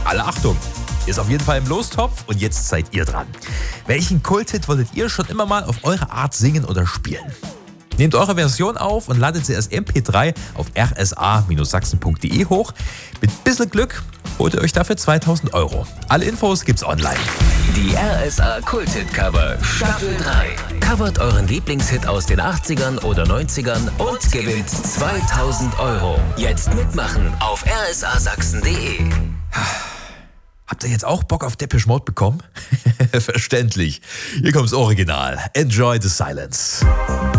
alle Achtung. Ist auf jeden Fall im Lostopf und jetzt seid ihr dran. Welchen Kulthit wolltet ihr schon immer mal auf eure Art singen oder spielen? Nehmt eure Version auf und ladet sie als MP3 auf rsa-sachsen.de hoch. Mit bisschen Glück holt ihr euch dafür 2.000 €. Alle Infos gibt's online. Die RSA Kulthit-Cover Staffel 3. Covert euren Lieblingshit aus den 80ern oder 90ern und gewinnt 2.000 €. Jetzt mitmachen auf rsasachsen.de. Habt ihr jetzt auch Bock auf Depeche Mode bekommen? Verständlich. Hier kommt's Original. Enjoy the silence.